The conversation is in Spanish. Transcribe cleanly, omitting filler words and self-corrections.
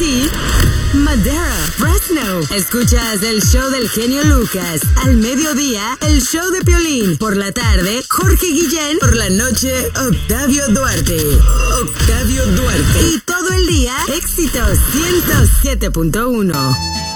Tennessee, Madera, Fresno. Escuchas el show del genio Lucas. Al mediodía, el show de Piolín. Por la tarde, Jorge Guillén. Por la noche, Octavio Duarte. Y todo el día, éxitos 107.1.